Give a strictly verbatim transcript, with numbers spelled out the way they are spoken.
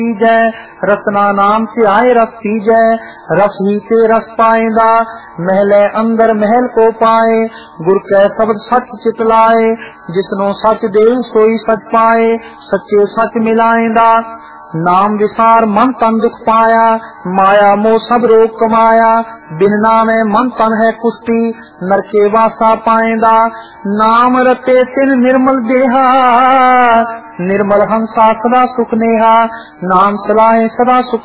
जै रसना नाम ध्याए रस पीजै रस ही ते रस पाएंदा महले अंदर महल को पाए गुर कै शब्द सच चित लाए जिसनो सच देव सोई सच पाए सच्चे सच मिलाएंदा नाम विसार मन तन दुख पाया माया मोह सब रोग कमाया बिन नामे मन तन है कुष्टि नरके वासा पाएंदा नाम रते तिन निर्मल देहा निर्मल हंसा सदा सुख नेहा नाम सलाहे सदा सुख